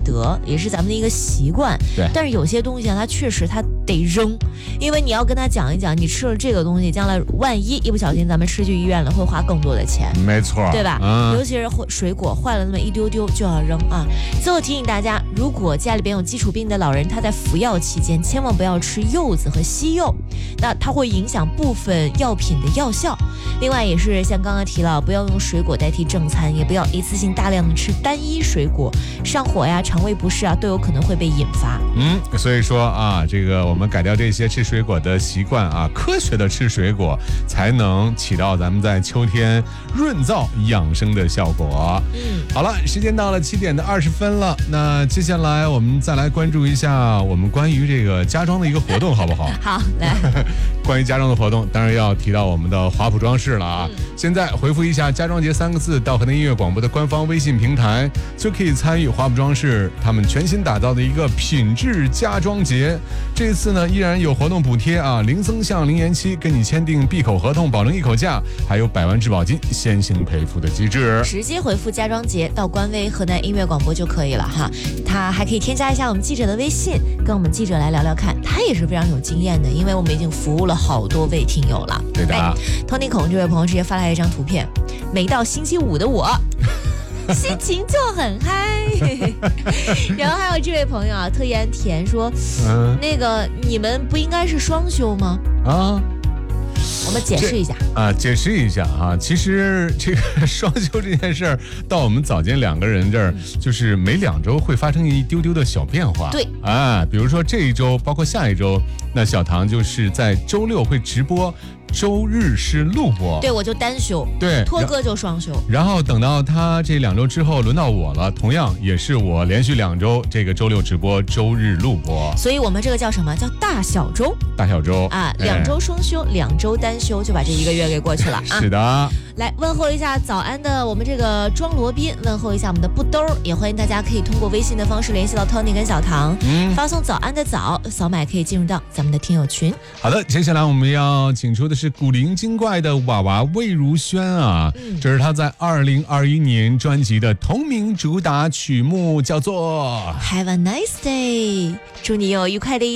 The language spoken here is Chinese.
德，也是咱们的一个习惯。 对。 但是有些东西啊，它确实它得扔，因为你要跟他讲一讲，你吃了这个东西，将来万一一不小心咱们吃去医院了，会花更多的钱。 没错， 对吧？尤其是水果坏了那么一丢丢就要扔啊。最后提醒大家，如果家里边有基础病的老人，他在服药期间千万不要吃柚子和西柚，那它会影响部分药品的药效。另外也是像刚刚提了，不要用水果代替正餐，也不要一次性大量的吃单一水果，上火呀、肠胃不适啊，都有可能会被引发。 所以说啊，这个我们改掉这些吃水果的习惯啊，科学的吃水果，才能起到咱们在秋天润燥养生的效果。好了，时间到了7:20了，那接下来我们再来关注一下我们关于这个家装的一个活动，好不好？ 好，来。 关于家装的活动，当然要提到我们的华普装饰了啊。现在回复一下家装节3个字到河南音乐广播的官方微信平台，就可以参与华普装饰他们全新打造的一个品质家装节。这次呢依然有活动补贴啊，零增项零延期，跟你签订闭口合同，保证一口价，还有100万质保金先行赔付的机制。 直接回复家装节到官微河南音乐广播就可以了哈。他还可以添加一下我们记者的微信，跟我们记者来聊聊看，他也是非常有经验的，因为我们已经服务了好多位听友了。 对的。 Tony 孔这位朋友直接发来一张图片，每到星期五的我心情就很嗨。然后还有这位朋友啊，特言甜说，那个你们不应该是双休吗？我们解释一下解释一下啊。其实这个双休这件事儿，到我们早间2个人这儿，就是每2周会发生一丢丢的小变化。 对比如说这一周，包括下一周，那小唐就是在周6会直播，周日是录播。 对，我就单休。 对， 托哥就双休。 然后等到他这2周之后，轮到我了，同样也是我连续2周，这个周6直播，周日录播。 所以我们这个叫什么？叫大小周。 大小周啊，2周双休，2周单休，就把这1个月给过去了啊。 是的。 来问候一下早安的我们这个庄罗宾，问候一下我们的布兜，也欢迎大家可以通过微信的方式联系到 Tony 跟小唐，发送早安的早，扫码可以进入到咱们的听友群。 好的，接下来我们要请出的是古灵精怪的娃娃魏如萱啊，这是她在2021年专辑的同名主打曲目，叫做 Have a nice day， 祝你有愉快的一